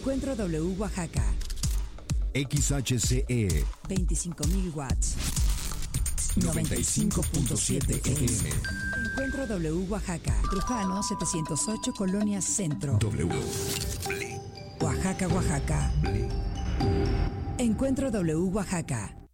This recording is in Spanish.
Encuentro W Oaxaca. XHCE 25.000 watts. 95.7 FM. Encuentro W Oaxaca. Trujano 708 Colonia Centro. W. Oaxaca, Oaxaca. Encuentro W Oaxaca.